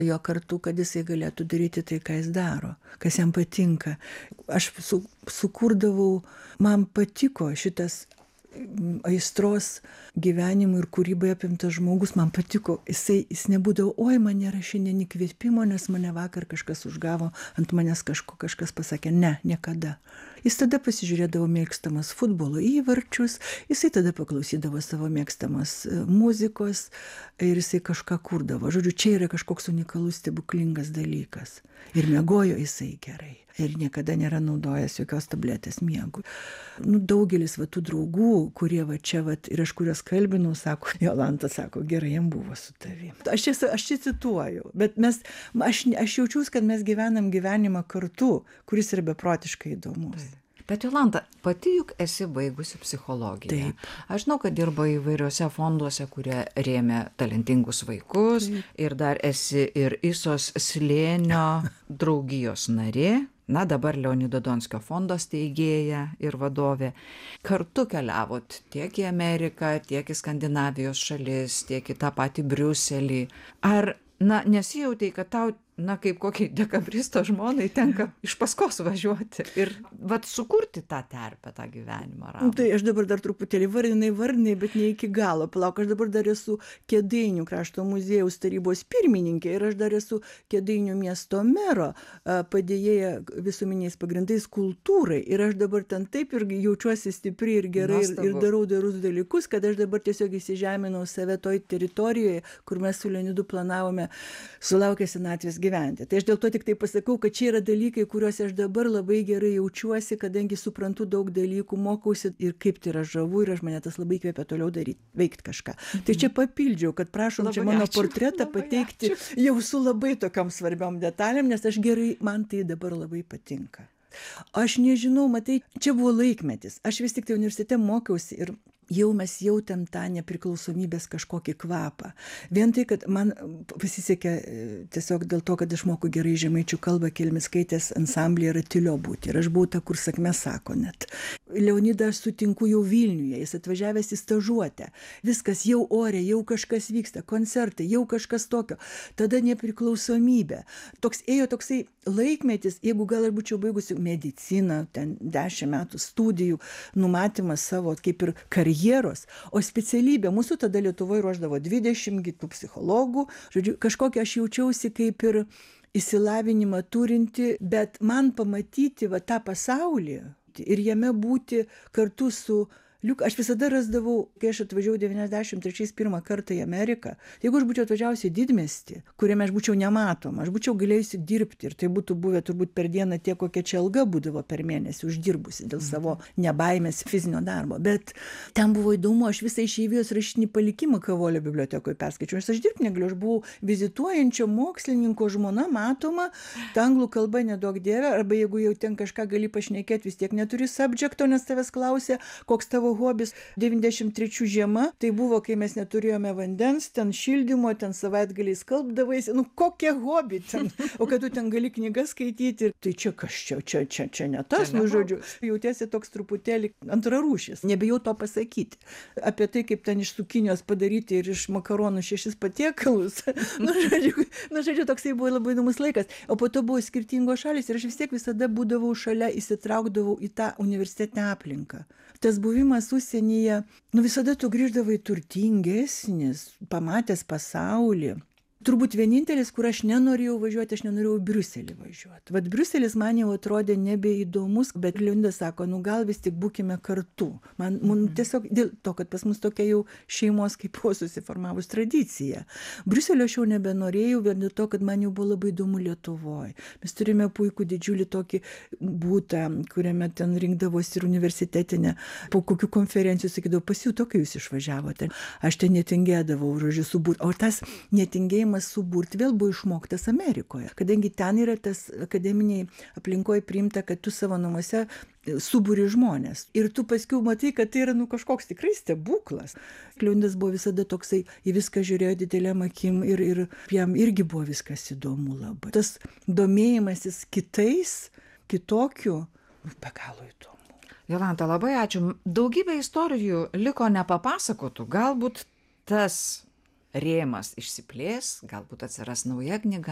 jo kartu, kad jisai galėtų daryti tai, ką jis daro, kas jam patinka. Aš sukurdavau, man patiko šitas aistros gyvenimui ir kūrybai apimtas žmogus, man patiko, jis nebūdavo, oi, man nėra šiandien įkvėpimo, nes mane vakar kažkas užgavo, ant manęs kažkas pasakė, ne, niekada. Jis tada pasižiūrėdavo mėgstamas futbolo įvarčius, jisai tada paklausydavo savo mėgstamas muzikos ir jisai kažką kurdavo. Žodžiu, čia yra kažkoks unikalus, stebuklingas dalykas. Ir miegojo jisai gerai. Ir niekada nėra naudojęs jokios tabletės miegui. Daugelis tų draugų, kurie čia ir aš kurios kalbinau, sako, Jolanta sako, gerai, jam buvo su tavim. Aš čia cituoju, bet aš jaučiuosi, kad mes gyvenam gyvenimą kartu, kuris yra beprotiškai įdomus. Bet Jolanta, pati juk esi baigusi psichologiją. Taip. Aš žinau, kad dirba įvairiuose fonduose, kurie rėmė talentingus vaikus. Taip. Ir dar esi ir Isos slėnio draugijos narė. Na, dabar Leonido Donskio fondo steigėja ir vadovė. Kartu keliavot tiek į Ameriką, tiek į Skandinavijos šalis, tiek į tą patį Briuselį. Ar, nesijautei, kad tau, kaip kokiai dekabristo žmonai tenka iš paskos važiuoti ir sukurti tą terpę, tą gyvenimą ramų? Tai aš dabar dar truputėlį vardinai, bet ne iki galo. Palauk, aš dabar dar esu Kėdainių krašto muziejaus tarybos pirmininkė ir aš dar esu Kėdainių miesto mero padėjėja visuomeniais pagrindais kultūrai. Ir aš dabar ten taip ir jaučiuosi stipri ir gerai ir darau darus dalykus, kad aš dabar tiesiog įsižeminau save toj teritorijoje, kur mes su Leonidu planavome sulaukę senatvės gyventi. Tai aš dėl to tik tai pasakau, kad čia yra dalykai, kuriuose aš dabar labai gerai jaučiuosi, kadangi suprantu daug dalykų, mokausi ir kaip tai yra žavu ir mane tas labai kvepia toliau daryti, veikti kažką. Tai čia papildžiau, kad prašom labai čia mano portretą pateikti jau su labai tokiom svarbiom detalėm, nes man tai dabar labai patinka. Aš nežinau, matai, čia buvo laikmetis. Aš vis tik tai universitete mokiausi ir jau mes jautėm tą nepriklausomybės kažkokį kvapą. Vien tai, kad man pasisekė tiesiog dėl to, kad išmokau gerai žemaičių kalbą, Kelmickaitės ansamblyje Ratilio būti. Ir aš buvau ta, kur sakme sako net. Leonidą aš sutinku jau Vilniuje, jis atvažiavęs į stažuotę. Viskas jau ore, jau kažkas vyksta, koncertai, jau kažkas tokio. Tada nepriklausomybė. Ėjo toksai laikmetis, jeigu gal aš būčiau baigusi mediciną, ten 10 metų studijų, numatymas savo kaip ir karjeros, o specialybė, mūsų tada Lietuvoje ruoždavo 20 kitų psichologų, žodžiu, kažkokia aš jaučiausi kaip ir išsilavinimą turinti, bet man pamatyti tą pasaulį ir jame būti kartu su Liuk, aš visada rasdavau, kai aš atvažiavau 93 pirmą kartą į Ameriką, jeigu aš būčiau atvažiavusi į didmiestį, kuriame aš būčiau nematoma, aš būčiau galėjusi dirbti ir tai būtų buvę turbūt per dieną tiek, kokia čia alga būdavo per mėnesį uždirbusi dėl savo nebaimės fizinio darbo. Bet ten buvo įdomu, aš visą išeivijos rašinį palikimą Kavolio bibliotekoje perskaičiau, nes aš dirbti negaliu, aš buvau vizituojančio mokslininko žmona, matoma, ta anglų kalba neduok dieve, arba jeigu jau ten kažką gali pašnekėti, vis tiek neturi subjekto, nes tavęs klausia, koks tavo hobis. 93 žiema, tai buvo, kai mes neturėjome vandens, ten šildymo, ten savaitgaliais skalbdavaisi, kokie hobi ten, o kad tu ten gali knygas skaityti, tai čia kas čia ne tas, žodžiu, jautiesi toks truputėlį antrarūšis, nebijau to pasakyti. Apie tai, kaip ten iš cukinijos padaryti ir iš makaronų 6 patiekalus, žodžiu, toksai buvo labai įdomus laikas, o po to buvo skirtingos šalys ir aš vis tiek visada būdavau šalia, įsitraukdavau į tą universitetinę aplinką. Tas buvimas užsienyje, visada tu grįždavai turtingesnis, pamatęs pasaulį. Turbūt vienintelis, kur aš nenorėjau važiuoti, aš nenorėjau į Briuselį važiuoti. Vat Briuselis man jau atrodė nebeįdomus, bet Leonidas sako, gal vis tik būkime kartu. Man tiesiog dėl to, kad pas mus tokia jau šeimos kaip buvo susiformavus tradicija. Briuselio aš jau nebenorėjau, vien dėl to, kad man jau buvo labai įdomu Lietuvoje. Mes turime puikų didžiulį tokį būtą, kuriame ten rinkdavosi ir universitetinė. Po kokių konferencijų sakydavo, pasijuto, kai jūs išvažiavote. Aš ten netingėdavau, žodžiu, suburti. O tas netingėjimas suburti vėl buvo išmoktas Amerikoje, kadangi ten yra tas akademiniai aplinkoje priimta, kad tu savo namuose suburi žmonės. Ir tu paskiau matai, kad tai yra kažkoks tikrai stebuklas. Leonidas buvo visada toksai, į viską žiūrėjo didelėm akim ir jam irgi buvo viskas įdomu labai. Tas domėjimasis kitais, kitokiu, be galo įdomu. Jolanta, labai ačiū. Daugybė istorijų liko nepapasakotų. Galbūt tas rėmas išsiplės, galbūt atsiras nauja knyga.